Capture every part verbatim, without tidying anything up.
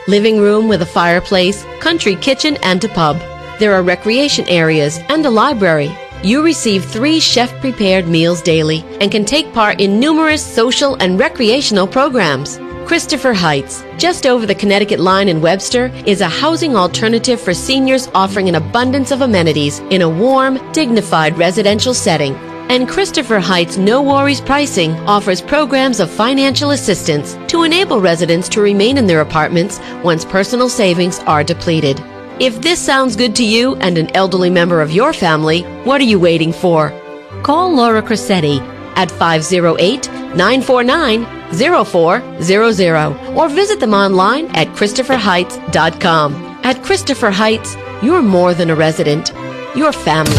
living room with a fireplace, country kitchen, and a pub. There are recreation areas and a library. You receive three chef-prepared meals daily and can take part in numerous social and recreational programs. Christopher Heights, just over the Connecticut line in Webster, is a housing alternative for seniors offering an abundance of amenities in a warm, dignified residential setting. And Christopher Heights No Worries Pricing offers programs of financial assistance to enable residents to remain in their apartments once personal savings are depleted. If this sounds good to you and an elderly member of your family, what are you waiting for? Call Laura Cressetti at five oh eight, nine four nine, oh four hundred or visit them online at christopher heights dot com. At Christopher Heights, you're more than a resident. You're family.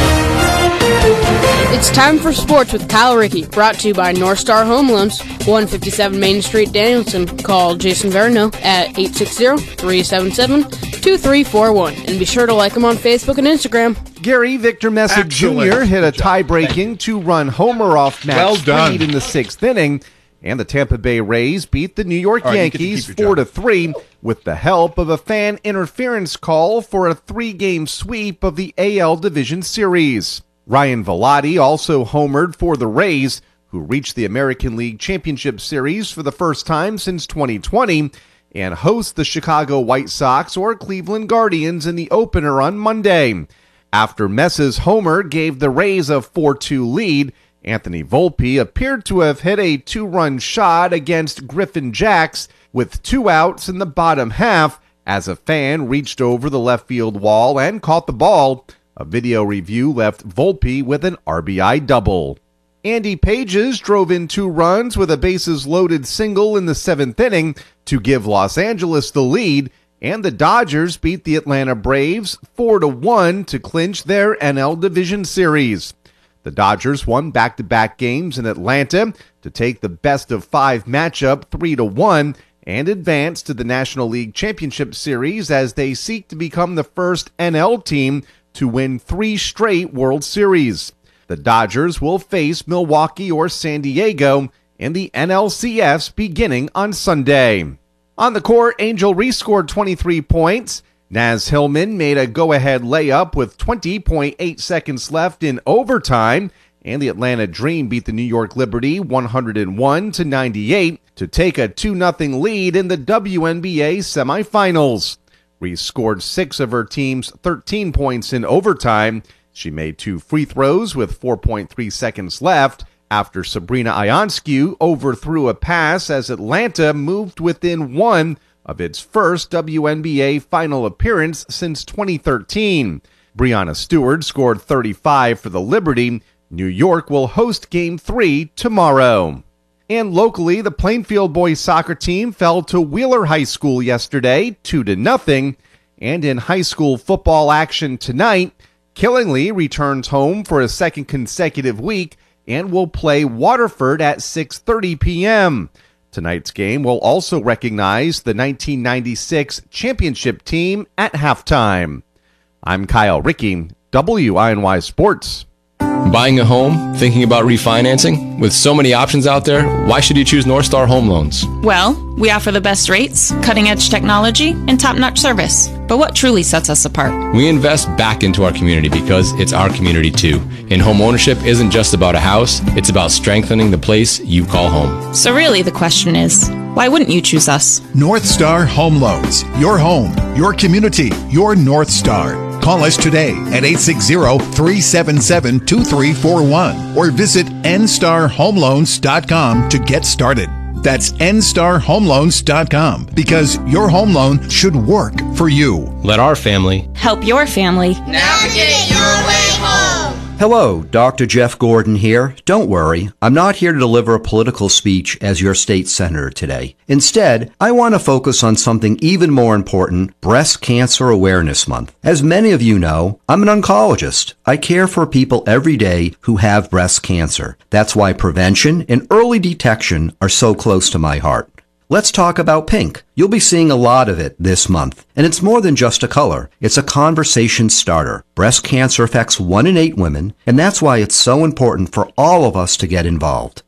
It's time for sports with Kyle Rickey, brought to you by North Star Home Loans, one fifty-seven Main Street, Danielson. Call Jason Verno at eight six zero, three seven seven, two three four one. And be sure to like him on Facebook and Instagram. Gary Victor Messick Junior hit a tie-breaking two-run homer off Max well done. Fried in the sixth inning, and the Tampa Bay Rays beat the New York right, Yankees four to three with the help of a fan interference call for a three-game sweep of the A L Division Series. Ryan Velotti also homered for the Rays, who reached the American League Championship Series for the first time since twenty twenty, and host the Chicago White Sox or Cleveland Guardians in the opener on Monday. After Mess's homer gave the Rays a four two lead, Anthony Volpe appeared to have hit a two-run shot against Griffin Jax with two outs in the bottom half as a fan reached over the left field wall and caught the ball. A video review left Volpe with an R B I double. Andy Pages drove in two runs with a bases-loaded single in the seventh inning to give Los Angeles the lead, and the Dodgers beat the Atlanta Braves four to one to clinch their N L Division Series. The Dodgers won back-to-back games in Atlanta to take the best-of-five matchup three to one and advance to the National League Championship Series as they seek to become the first N L team to win three straight World Series. The Dodgers will face Milwaukee or San Diego in the N L C S beginning on Sunday. On the court, Angel Reese scored twenty-three points. Naz Hillman made a go-ahead layup with twenty point eight seconds left in overtime, and the Atlanta Dream beat the New York Liberty one oh one to ninety-eight to take a two nothing lead in the W N B A semifinals. Reese scored six of her team's thirteen points in overtime. She made two free throws with four point three seconds left after Sabrina Ionescu overthrew a pass as Atlanta moved within one of its first W N B A final appearance since twenty thirteen. Breanna Stewart scored thirty-five for the Liberty. New York will host Game three tomorrow. And locally, the Plainfield boys soccer team fell to Wheeler High School yesterday, two to nothing. And in high school football action tonight, Killingly returns home for a second consecutive week and will play Waterford at six thirty p.m. Tonight's game will also recognize the nineteen ninety-six championship team at halftime. I'm Kyle Rickey, W I N Y Sports. Buying a home? Thinking about refinancing? With so many options out there, why should you choose North Star Home Loans? Well, we offer the best rates, cutting-edge technology, and top-notch service. But what truly sets us apart? We invest back into our community because it's our community too. And home ownership isn't just about a house, it's about strengthening the place you call home. So really the question is, why wouldn't you choose us? North Star Home Loans. Your home, your community, your North Star. Call us today at eight six zero, three seven seven, two three four one or visit n star home loans dot com to get started. That's n star home loans dot com because your home loan should work for you. Let our family help your family navigate your way home. Hello, Doctor Jeff Gordon here. Don't worry, I'm not here to deliver a political speech as your state senator today. Instead, I want to focus on something even more important, Breast Cancer Awareness Month. As many of you know, I'm an oncologist. I care for people every day who have breast cancer. That's why prevention and early detection are so close to my heart. Let's talk about pink. You'll be seeing a lot of it this month. And it's more than just a color. It's a conversation starter. Breast cancer affects one in eight women, and that's why it's so important for all of us to get involved.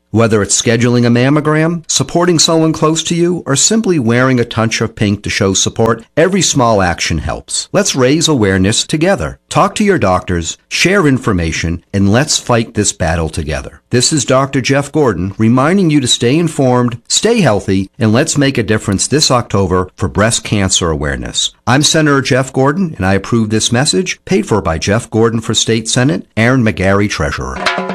Whether it's scheduling a mammogram, supporting someone close to you, or simply wearing a touch of pink to show support, every small action helps. Let's raise awareness together. Talk to your doctors, share information, and let's fight this battle together. This is Doctor Jeff Gordon reminding you to stay informed, stay healthy, and let's make a difference this October for breast cancer awareness. I'm Senator Jeff Gordon, and I approve this message, paid for by Jeff Gordon for State Senate, Aaron McGarry, Treasurer.